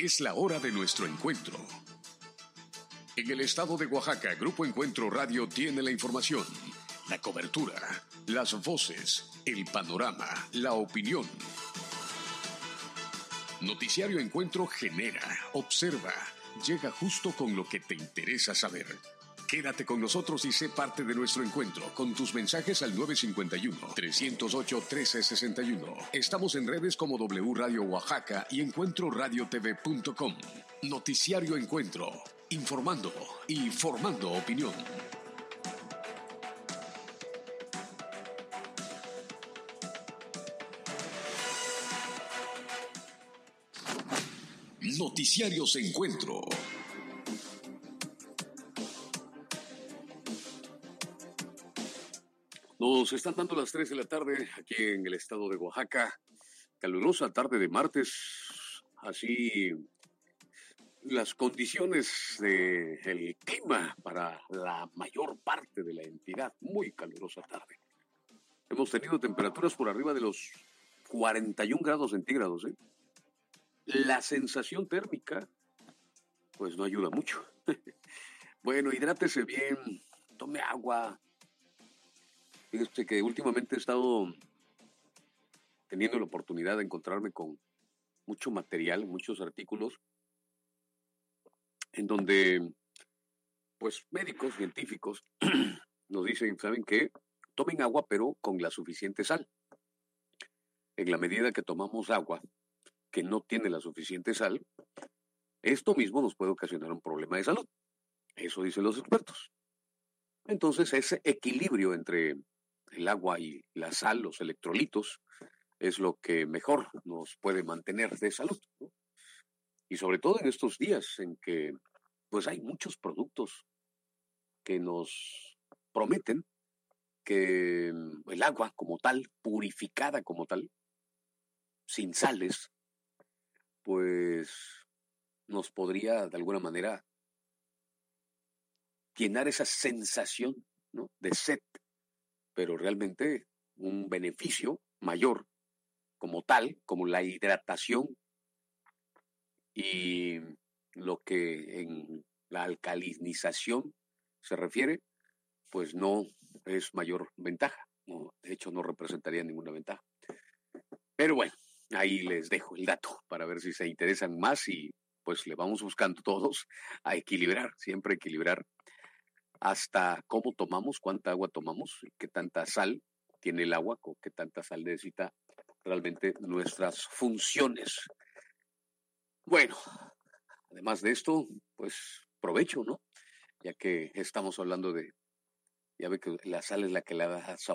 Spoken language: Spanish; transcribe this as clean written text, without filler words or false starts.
Es la hora de nuestro encuentro. En el estado de Oaxaca, Grupo Encuentro Radio tiene la información, la cobertura, las voces, el panorama, la opinión. Noticiario Encuentro genera, observa, llega justo con lo que te interesa saber. Quédate con nosotros y sé parte de nuestro encuentro con tus mensajes al 951-308-1361. Estamos en redes como W Radio Oaxaca y encuentroradiotv.com. Noticiario Encuentro, informando y formando opinión. Noticiarios Encuentro. Nos están dando las 3 de la tarde aquí en el estado de Oaxaca. Calurosa tarde de martes. Así las condiciones del clima para la mayor parte de la entidad. Muy calurosa tarde. Hemos tenido temperaturas por arriba de los 41 grados centígrados. La sensación térmica, pues no ayuda mucho. Bueno, hidrátese bien, tome agua. Fíjese que últimamente he estado teniendo la oportunidad de encontrarme con mucho material, muchos artículos, en donde, pues, médicos, científicos, nos dicen, ¿saben qué? Tomen agua, pero con la suficiente sal. En la medida que tomamos agua que no tiene la suficiente sal, esto mismo nos puede ocasionar un problema de salud. Eso dicen los expertos. Entonces, ese equilibrio entre el agua y la sal, los electrolitos, es lo que mejor nos puede mantener de salud, ¿no? Y sobre todo en estos días en que pues hay muchos productos que nos prometen que el agua como tal, purificada como tal, sin sales, pues nos podría de alguna manera llenar esa sensación, ¿no?, de sed, pero realmente un beneficio mayor como tal, como la hidratación y lo que en la alcalinización se refiere, pues no es mayor ventaja. No, de hecho, no representaría ninguna ventaja. Pero bueno, ahí les dejo el dato para ver si se interesan más y pues le vamos buscando todos a equilibrar, siempre equilibrar hasta cómo tomamos, cuánta agua tomamos, qué tanta sal tiene el agua, qué tanta sal necesita realmente nuestras funciones. Bueno, además de esto, pues provecho, ¿no? Ya que estamos hablando de, ya ve que la sal es la que le da sabor